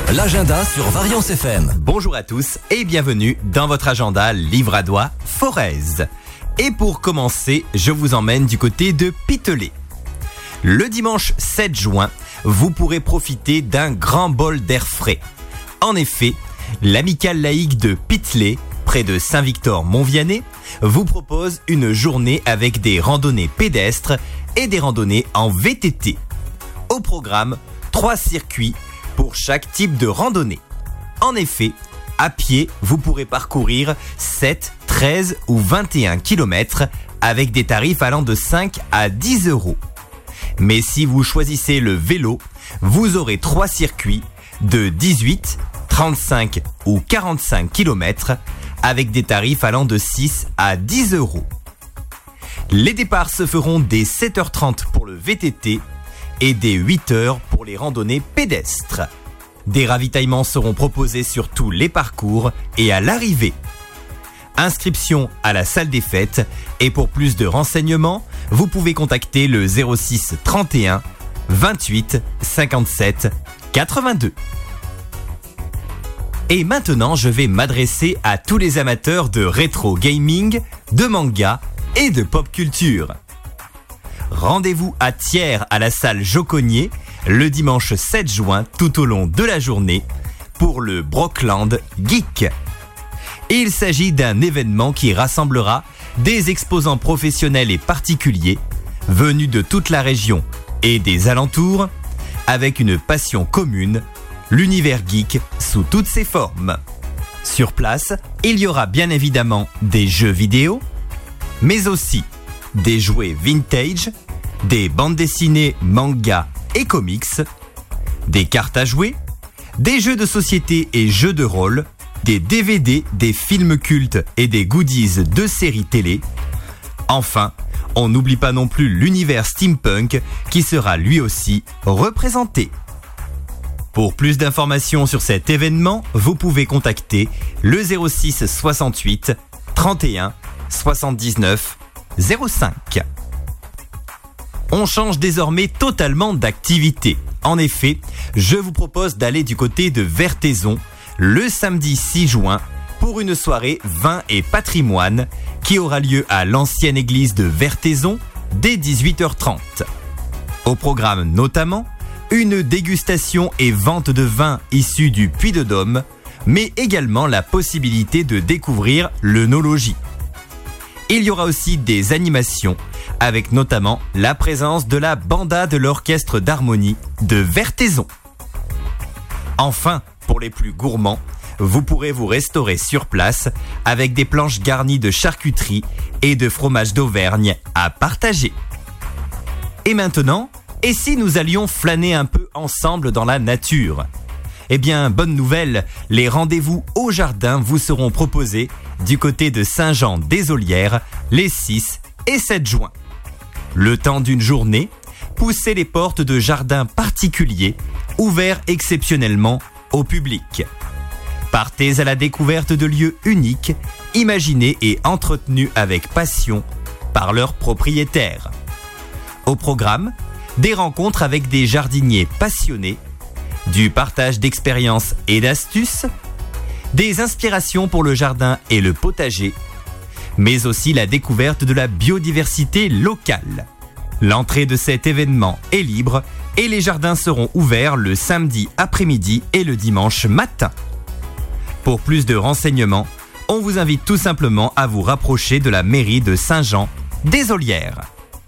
l'agenda sur Variance FM. Bonjour à tous et bienvenue dans votre agenda Livradois Forez. Et pour commencer, je vous emmène du côté de Pitelet. Le dimanche 7 juin, vous pourrez profiter d'un grand bol d'air frais. En effet, l'amicale laïque de Pitelet, près de Saint-Victor-Montvianney, vous propose une journée avec des randonnées pédestres et des randonnées en VTT. Au programme, 3 circuits pour chaque type de randonnée. En effet, à pied, vous pourrez parcourir 7, 13 ou 21 km avec des tarifs allant de 5 à 10 euros. Mais si vous choisissez le vélo, vous aurez 3 circuits de 18, 35 ou 45 km avec des tarifs allant de 6 à 10 euros. Les départs se feront dès 7h30 pour le VTT et dès 8h pour les randonnées pédestres. Des ravitaillements seront proposés sur tous les parcours et à l'arrivée. Inscription à la salle des fêtes et pour plus de renseignements, vous pouvez contacter le 06 31 28 57 82. Et maintenant, je vais m'adresser à tous les amateurs de rétro gaming, de manga et de pop culture. Rendez-vous à Thiers à la salle Joconnier le dimanche 7 juin tout au long de la journée pour le Brockland Geek. Il s'agit d'un événement qui rassemblera des exposants professionnels et particuliers venus de toute la région et des alentours avec une passion commune, l'univers geek sous toutes ses formes. Sur place, il y aura bien évidemment des jeux vidéo, mais aussi des jouets vintage, des bandes dessinées, mangas et comics, des cartes à jouer, des jeux de société et jeux de rôle, des DVD, des films cultes et des goodies de séries télé. Enfin, on n'oublie pas non plus l'univers steampunk qui sera lui aussi représenté. Pour plus d'informations sur cet événement, vous pouvez contacter le 06 68 31 79 05. On change désormais totalement d'activité. En effet, je vous propose d'aller du côté de Vertaizon le samedi 6 juin pour une soirée vin et patrimoine qui aura lieu à l'ancienne église de Vertaizon dès 18h30. Au programme notamment, une dégustation et vente de vin issus du Puy-de-Dôme, mais également la possibilité de découvrir l'œnologie. Il y aura aussi des animations, avec notamment la présence de la banda de l'orchestre d'harmonie de Vertaizon. Enfin, pour les plus gourmands, vous pourrez vous restaurer sur place avec des planches garnies de charcuterie et de fromage d'Auvergne à partager. Et maintenant, et si nous allions flâner un peu ensemble dans la nature ? Eh bien, bonne nouvelle, les rendez-vous au jardin vous seront proposés du côté de Saint-Jean-des-Olières les 6 et 7 juin. Le temps d'une journée, poussez les portes de jardins particuliers ouverts exceptionnellement au public. Partez à la découverte de lieux uniques, imaginés et entretenus avec passion par leurs propriétaires. Au programme, des rencontres avec des jardiniers passionnés, du partage d'expériences et d'astuces, des inspirations pour le jardin et le potager, mais aussi la découverte de la biodiversité locale. L'entrée de cet événement est libre et les jardins seront ouverts le samedi après-midi et le dimanche matin. Pour plus de renseignements, on vous invite tout simplement à vous rapprocher de la mairie de Saint-Jean-des-Olières.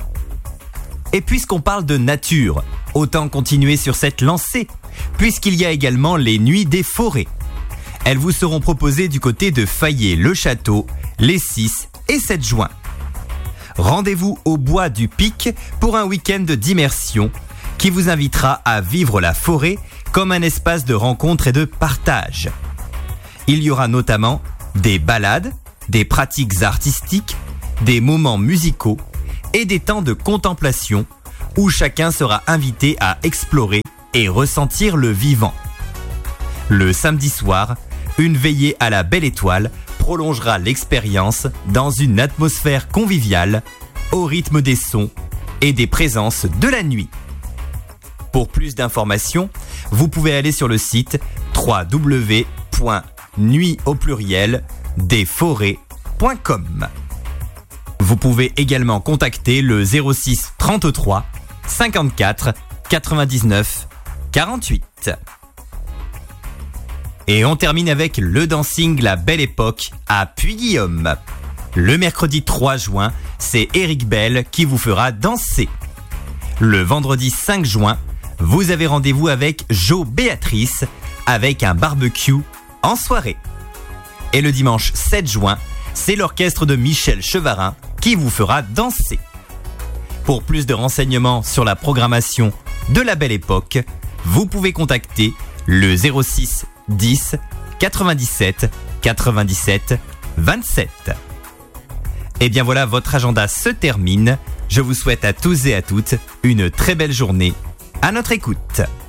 Et puisqu'on parle de nature, autant continuer sur cette lancée, puisqu'il y a également les nuits des forêts. Elles vous seront proposées du côté de Fayet-le-Château les 6 et 7 juin. Rendez-vous au bois du Pic pour un week-end d'immersion qui vous invitera à vivre la forêt comme un espace de rencontre et de partage. Il y aura notamment des balades, des pratiques artistiques, des moments musicaux et des temps de contemplation où chacun sera invité à explorer et ressentir le vivant. Le samedi soir, une veillée à la Belle Étoile prolongera l'expérience dans une atmosphère conviviale, au rythme des sons et des présences de la nuit. Pour plus d'informations, vous pouvez aller sur le site www.nuitaupluriel.desforêts.com. Vous pouvez également contacter le 06 33 54 99 48. Et on termine avec le dancing La Belle Époque à Puy-Guillaume. Le mercredi 3 juin, c'est Eric Bell qui vous fera danser. Le vendredi 5 juin, vous avez rendez-vous avec Jo Béatrice avec un barbecue en soirée. Et le dimanche 7 juin, c'est l'orchestre de Michel Chevarin qui vous fera danser. Pour plus de renseignements sur la programmation de La Belle Époque, vous pouvez contacter le 06 10 97 97 27. Et bien voilà, votre agenda se termine. Je vous souhaite à tous et à toutes une très belle journée à notre écoute.